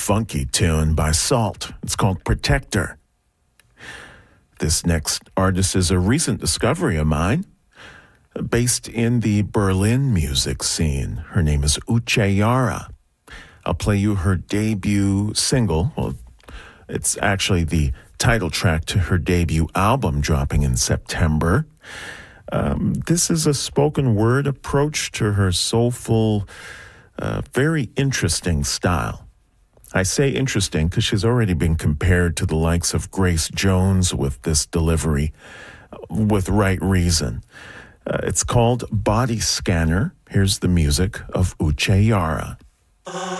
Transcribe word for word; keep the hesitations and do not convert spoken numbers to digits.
funky tune by Salt. It's called Protector. This next artist is a recent discovery of mine, based in the Berlin music scene. Her name is Uche Yara. I'll play you her debut single. Well, it's actually the title track to her debut album dropping in September. Um, this is a spoken word approach to her soulful, uh, very interesting style. I say interesting because she's already been compared to the likes of Grace Jones with this delivery, with right reason. Uh, it's called Body Scanner. Here's the music of Uche Yara.